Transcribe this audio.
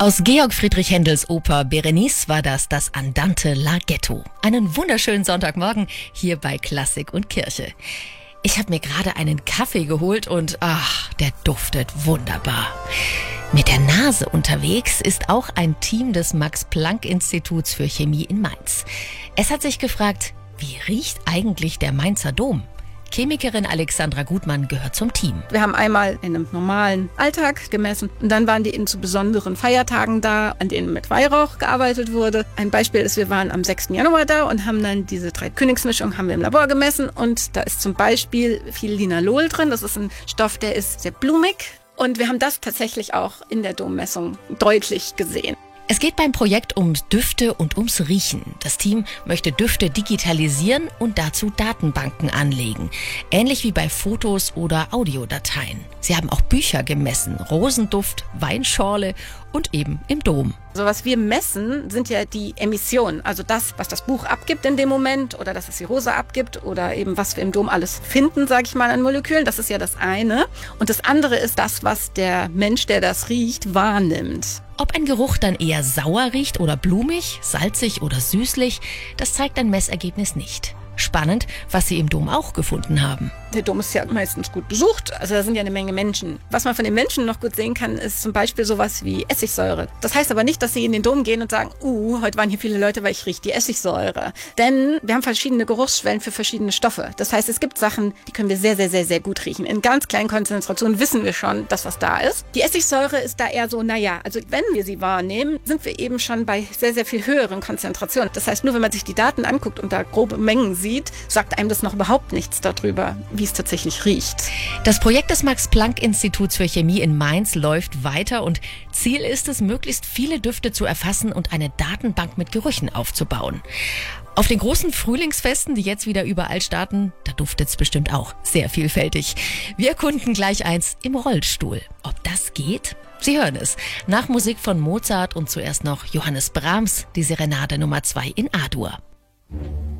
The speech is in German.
Aus Georg Friedrich Händels Oper Berenice war das Andante Larghetto. Einen wunderschönen Sonntagmorgen hier bei Klassik und Kirche. Ich habe mir gerade einen Kaffee geholt und der duftet wunderbar. Mit der Nase unterwegs ist auch ein Team des Max-Planck-Instituts für Chemie in Mainz. Es hat sich gefragt, wie riecht eigentlich der Mainzer Dom? Chemikerin Alexandra Gutmann gehört zum Team. Wir haben einmal in einem normalen Alltag gemessen und dann waren die zu besonderen Feiertagen da, an denen mit Weihrauch gearbeitet wurde. Ein Beispiel ist, wir waren am 6. Januar da und haben dann diese 3 Königsmischungen haben wir im Labor gemessen und da ist zum Beispiel viel Linalol drin. Das ist ein Stoff, der ist sehr blumig und wir haben das tatsächlich auch in der Dommessung deutlich gesehen. Es geht beim Projekt um Düfte und ums Riechen. Das Team möchte Düfte digitalisieren und dazu Datenbanken anlegen. Ähnlich wie bei Fotos oder Audiodateien. Sie haben auch Bücher gemessen, Rosenduft, Weinschorle und eben im Dom. So was wir messen, sind ja die Emissionen. Also das, was das Buch abgibt in dem Moment oder dass es die Rose abgibt oder eben was wir im Dom alles finden, sage ich mal, an Molekülen. Das ist ja das eine. Und das andere ist das, was der Mensch, der das riecht, wahrnimmt. Ob ein Geruch dann eher sauer riecht oder blumig, salzig oder süßlich, das zeigt ein Messergebnis nicht. Spannend, was Sie im Dom auch gefunden haben. Der Dom ist ja meistens gut besucht, also da sind ja eine Menge Menschen. Was man von den Menschen noch gut sehen kann, ist zum Beispiel sowas wie Essigsäure. Das heißt aber nicht, dass sie in den Dom gehen und sagen, heute waren hier viele Leute, weil ich rieche die Essigsäure. Denn wir haben verschiedene Geruchsschwellen für verschiedene Stoffe. Das heißt, es gibt Sachen, die können wir sehr, sehr, sehr, sehr gut riechen. In ganz kleinen Konzentrationen wissen wir schon, dass was da ist. Die Essigsäure ist da eher so, also wenn wir sie wahrnehmen, sind wir eben schon bei sehr, sehr viel höheren Konzentrationen. Das heißt, nur wenn man sich die Daten anguckt und da grobe Mengen sieht, sagt einem das noch überhaupt nichts darüber, wie es tatsächlich riecht. Das Projekt des Max-Planck-Instituts für Chemie in Mainz läuft weiter und Ziel ist es, möglichst viele Düfte zu erfassen und eine Datenbank mit Gerüchen aufzubauen. Auf den großen Frühlingsfesten, die jetzt wieder überall starten, da duftet es bestimmt auch sehr vielfältig. Wir erkunden gleich eins im Rollstuhl. Ob das geht? Sie hören es. Nach Musik von Mozart und zuerst noch Johannes Brahms, die Serenade Nummer 2 in A-Dur.